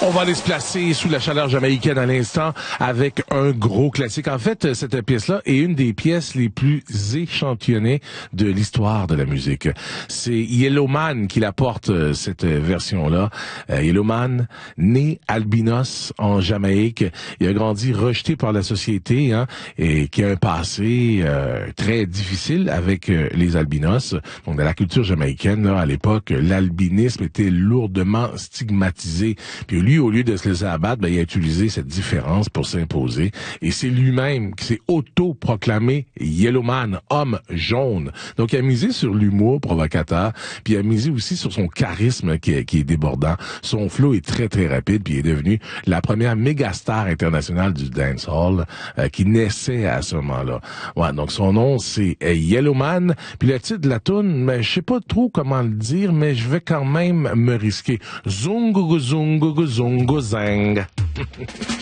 On va aller se placer sous la chaleur jamaïcaine à l'instant avec un gros classique. En fait, cette pièce-là est une des pièces les plus échantillonnées de l'histoire de la musique. C'est Yellowman qui la porte, cette version-là. Yellowman, né albinos en Jamaïque. Il a grandi rejeté par la société, et qui a un passé très difficile avec les albinos. Donc, dans la culture jamaïcaine, là, à l'époque, l'albinisme était lourdement stigmatisé. Puis lui, au lieu de se laisser abattre, il a utilisé cette différence pour s'imposer. Et c'est lui-même qui s'est auto-proclamé Yellowman, homme jaune. Donc, il a misé sur l'humour provocateur, puis il a misé aussi sur son charisme qui est débordant. Son flow est très, très rapide, puis il est devenu la première méga star internationale du dancehall qui naissait à ce moment-là. Ouais, donc son nom, c'est Yellowman. Puis le titre de la toune, je sais pas trop comment le dire, mais je vais quand même me risquer. Zungu zungu zungu zang.